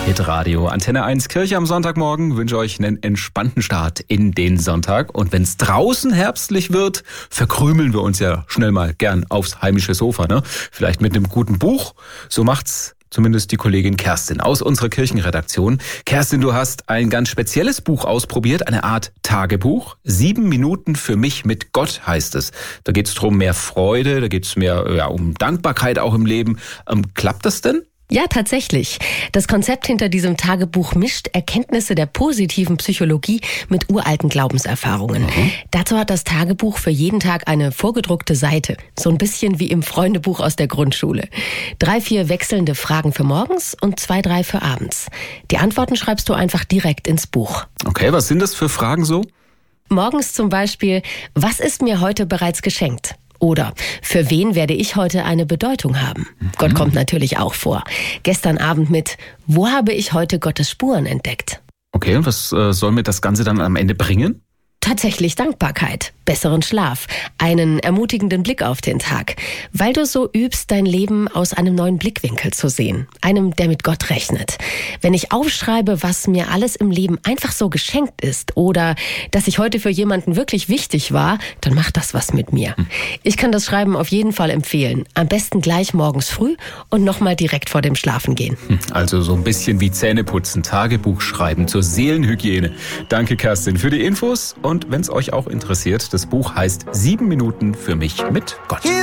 Hitradio Antenne 1 Kirche am Sonntagmorgen wünsche euch einen entspannten Start in den Sonntag. Und wenn es draußen herbstlich wird, verkrümeln wir uns ja schnell mal gern aufs heimische Sofa, ne? Vielleicht mit einem guten Buch. So macht's zumindest die Kollegin Kerstin aus unserer Kirchenredaktion. Kerstin, du hast ein ganz spezielles Buch ausprobiert, eine Art Tagebuch. 7 Minuten für mich mit Gott heißt es. Da geht es darum, mehr Freude, da geht es mehr um Dankbarkeit auch im Leben. Klappt das denn? Ja, tatsächlich. Das Konzept hinter diesem Tagebuch mischt Erkenntnisse der positiven Psychologie mit uralten Glaubenserfahrungen. Dazu hat das Tagebuch für jeden Tag eine vorgedruckte Seite. So ein bisschen wie im Freundebuch aus der Grundschule. 3, 4 wechselnde Fragen für morgens und 2, 3 für abends. Die Antworten schreibst du einfach direkt ins Buch. Okay, was sind das für Fragen so? Morgens zum Beispiel, was ist mir heute bereits geschenkt? Oder für wen werde ich heute eine Bedeutung haben? Gott kommt natürlich auch vor. Gestern Abend mit, wo habe ich heute Gottes Spuren entdeckt? Okay, und was soll mir das Ganze dann am Ende bringen? Tatsächlich Dankbarkeit, besseren Schlaf, einen ermutigenden Blick auf den Tag, weil du so übst, dein Leben aus einem neuen Blickwinkel zu sehen, einem, der mit Gott rechnet. Wenn ich aufschreibe, was mir alles im Leben einfach so geschenkt ist oder dass ich heute für jemanden wirklich wichtig war, dann macht das was mit mir. Ich kann das Schreiben auf jeden Fall empfehlen. Am besten gleich morgens früh und nochmal direkt vor dem Schlafengehen. Also so ein bisschen wie Zähneputzen, Tagebuch schreiben zur Seelenhygiene. Danke, Kerstin, für die Infos. Und wenn es euch auch interessiert, das Buch heißt 7 Minuten für mich mit Gott.